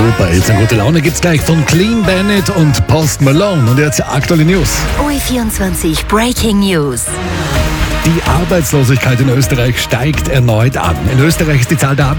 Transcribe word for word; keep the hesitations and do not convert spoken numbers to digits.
Super, jetzt eine gute Laune gibt's gleich von Clean Bandit und Post Malone. Und jetzt aktuelle News. O E vierundzwanzig Breaking News. Die Arbeitslosigkeit in Österreich steigt erneut an. In Österreich ist die Zahl der